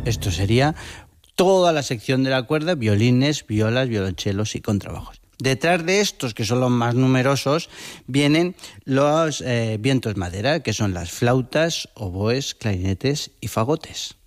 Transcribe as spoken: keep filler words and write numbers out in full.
Esto sería toda la sección de la cuerda, violines, violas, violonchelos y contrabajos. Detrás de estos, que son los más numerosos, vienen los eh, vientos madera, que son las flautas, oboes, clarinetes y fagotes.